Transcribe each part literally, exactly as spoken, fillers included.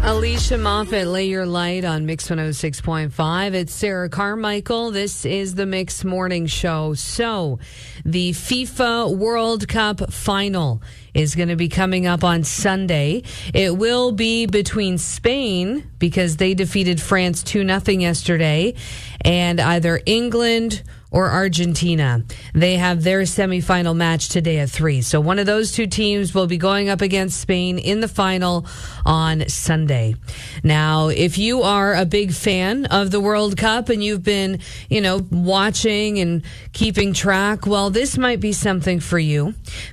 Alicia Moffat, Lay Your Light on Mix one oh six point five. It's Sarah Carmichael. This is the Mix Morning Show. So, the FIFA World Cup final is going to be coming up on Sunday. It will be between Spain, because they defeated France two nothing yesterday, and either England or Argentina. They have their semifinal match today at three. So one of those two teams will be going up against Spain in the final on Sunday. Now, if you are a big fan of the World Cup and you've been, you know, watching and keeping track, well, this might be something for you.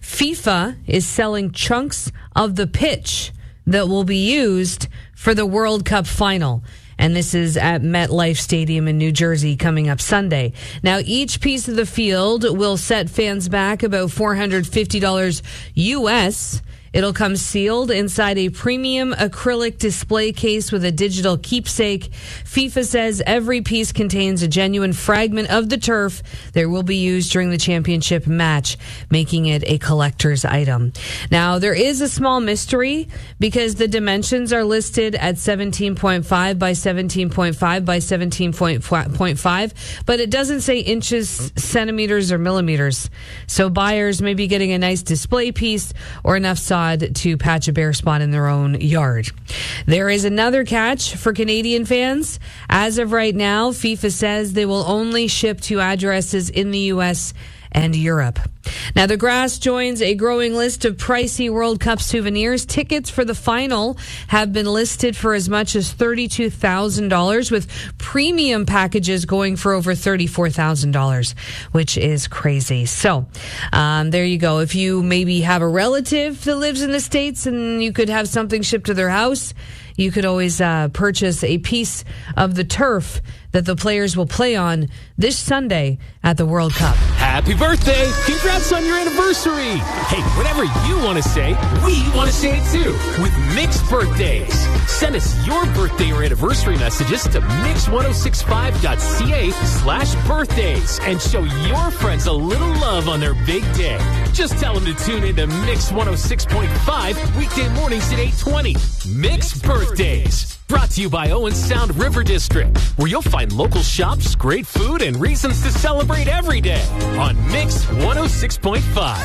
FIFA is selling chunks of the pitch that will be used for the World Cup final. And this is at MetLife Stadium in New Jersey coming up Sunday. Now, each piece of the field will set fans back about four hundred fifty dollars U S. It'll come sealed inside a premium acrylic display case with a digital keepsake. FIFA says every piece contains a genuine fragment of the turf that will be used during the championship match, making it a collector's item. Now, there is a small mystery because the dimensions are listed at seventeen point five by seventeen point five by seventeen point five, but it doesn't say inches, centimeters, or millimeters. So buyers may be getting a nice display piece or enough sod to patch a bare spot in their own yard. There is another catch for Canadian fans. As of right now, FIFA says they will only ship to addresses in the U S and Europe. Now, the grass joins a growing list of pricey World Cup souvenirs. Tickets for the final have been listed for as much as thirty-two thousand dollars, with premium packages going for over thirty-four thousand dollars, which is crazy. So, um, there you go. If you maybe have a relative that lives in the States and you could have something shipped to their house, you could always uh, purchase a piece of the turf that the players will play on this Sunday at the World Cup. Happy birthday! Congrats on your anniversary! Hey, whatever you want to say, we want to say it too with Mix Birthdays. Send us your birthday or anniversary messages to mix ten sixty-five dot c a slash birthdays and show your friends a little love on their big day. Just tell them to tune in to Mix one oh six point five weekday mornings at eight twenty. Mix Birthdays. Brought to you by Owen Sound River District, where you'll find local shops, great food, and reasons to celebrate every day on Mix one oh six point five.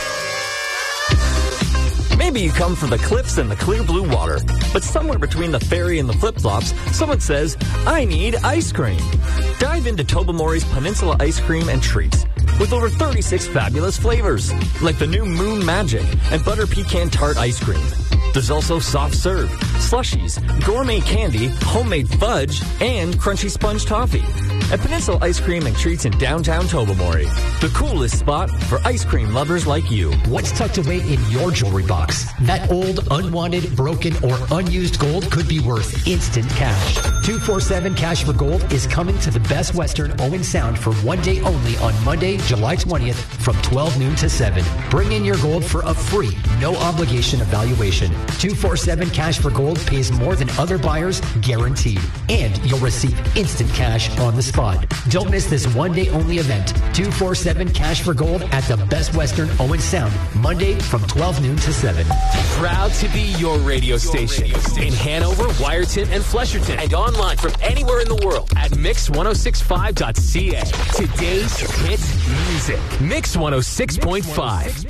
Maybe you come from the cliffs and the clear blue water, but somewhere between the ferry and the flip-flops, someone says, I need ice cream. Dive into Tobermory's Peninsula Ice Cream and Treats with over thirty-six fabulous flavors, like the new Moon Magic and Butter Pecan Tart Ice Cream. There's also soft serve, slushies, gourmet candy, homemade fudge, and crunchy sponge toffee. At Peninsula Ice Cream and Treats in downtown Tobermory, the coolest spot for ice cream lovers like you. What's tucked away in your jewelry box? That old, unwanted, broken, or unused gold could be worth instant cash. two forty-seven Cash for Gold is coming to the Best Western Owen Sound for one day only on Monday, July twentieth from twelve noon to seven. Bring in your gold for a free, no obligation evaluation. two forty-seven Cash for Gold pays more than other buyers, guaranteed. And you'll receive instant cash on the spot. Don't miss this one day only event. two forty-seven Cash for Gold at the Best Western Owen Sound, Monday from twelve noon to seven. Proud to be your radio station in Hanover, Wyerton, and Flesherton, and online from anywhere in the world at mix ten sixty-five dot c a. Today's hit music. Mix one oh six point five.